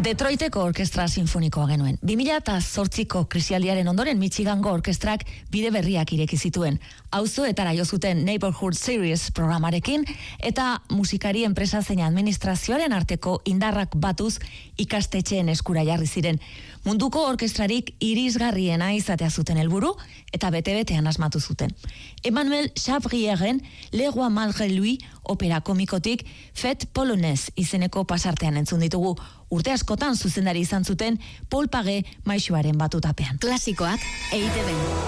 Detroiteko orkestra sinfonikoa genuen. 2008ko krisialdiaren ondoren Michigango orkestrak bide berriak ireki zituen. Auzoetara jo zuten Neighborhood Series programarekin eta musikari enpresa zein administrazioaren arteko indarrak batuz ikastetxeen eskura jarri ziren. Munduko orkestrarik irisgarriena izatea zuten helburu eta bete-betean asmatu zuten. Emmanuel Chabrieren Le Roi Malgré Lui opera komikotik Fête Polonaise izeneko pasartean entzun ditugu. Urte askotan zuzendari izan zuten Paul Paget maisuaren batutapean. Klasikoak EITB.